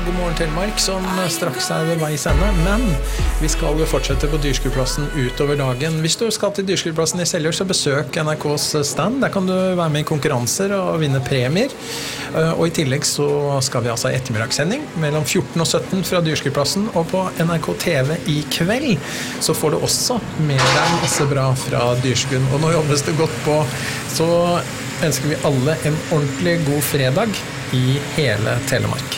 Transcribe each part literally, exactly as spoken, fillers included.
God morgen Telemark, som straks er ved veis ende, men vi skal jo fortsette på Dyrskueplassen utover dagen. Hvis du skal til Dyrskueplassen i Seljord, så besøk N R K's stand. Der kan du være med i konkurranser og vinne premier. Og i tillegg så skal vi altså ha ettermiddagssending mellom fjorten og sytten fra Dyrskueplassen, og på N R K T V i kveld så får du også med deg masse bra fra Dyrskuen. Og nå jobbes det godt på, så ønsker vi alle en ordentlig god fredag i hele Telemark.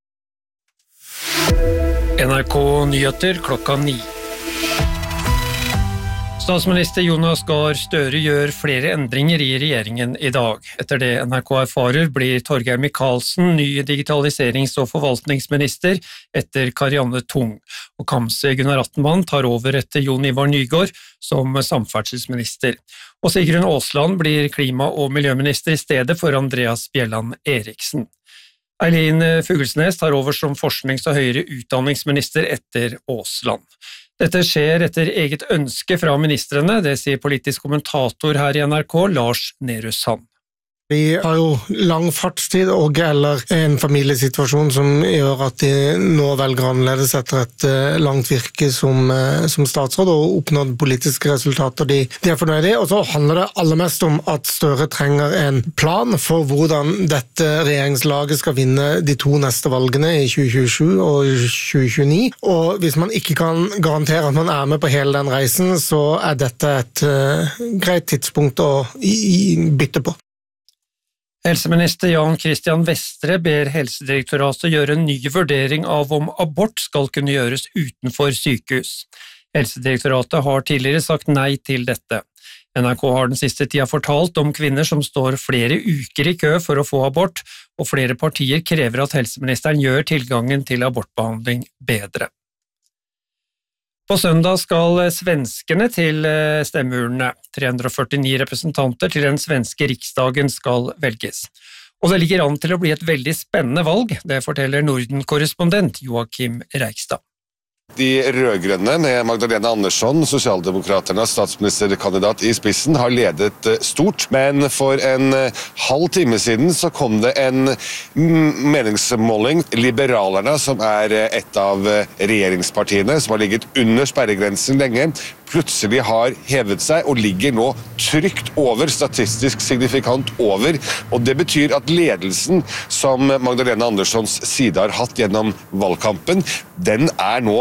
N R K Nyheter klokka ni. Statsminister Jonas Gahr Støre gjør flere endringer i regjeringen i dag. Etter det N R K erfarer blir Torgeir Micaelsen ny digitaliserings- og forvaltningsminister etter Karianne Tung, og Kamzy Gunnar Attenmann tar over etter Jon Ivar Nygård som samferdselsminister. Og Sigrun Aasland blir klima- og miljøminister i stedet for Andreas Bjelland Eriksen. Eileen Fuglesnes tar over som forsknings- og høyere utdanningsminister etter Aasland. Dette skjer etter eget ønske fra ministrene, det sier politisk kommentator her i N R K, Lars Nehru Sand. Vi har jo lang fartstid og eller en familiesituasjon som gjør at de nå velger annerledes etter et langt virke som, som statsråd og oppnådd politiske resultater de, de er fornøyde i. Og så handler det aller mest om at Støre trenger en plan for hvordan dette regjeringslaget skal vinne de to neste valgene i tjue tjuesju og tjue tjueni. Og hvis man ikke kan garantere at man er med på hele den reisen, så er dette et uh, greit tidspunkt å i, i, bytte på. Helseminister Jan Christian Vestre ber Helsedirektoratet gjøre en ny vurdering av om abort skal kunne gjøres utenfor sykehus. Helsedirektoratet har tidligere sagt nei til dette. N R K har den siste tida fortalt om kvinner som står flere uker i kø for å få abort, og flere partier krever at helseministeren gjør tilgangen til abortbehandling bedre. På søndag skal svenskene til stemmeurnene. tre hundre og førtini representanter til den svenske riksdagen skal velges. Og det ligger an til å bli et veldig spennende valg, det forteller Norden-korrespondent Joakim Reikstad. De rødgrønne med Magdalena Andersson, sosialdemokraternas statsministerkandidat i spissen, har ledet stort, men for en halv time siden så kom det en meningsmåling. Liberalerne, som er et av regjeringspartiene, som har ligget under sperregrensen lenge, plutselig har hevet seg og ligger nå trygt over, statistisk signifikant over, og det betyr at ledelsen som Magdalena Anderssons side har hatt gjennom valgkampen, den er nå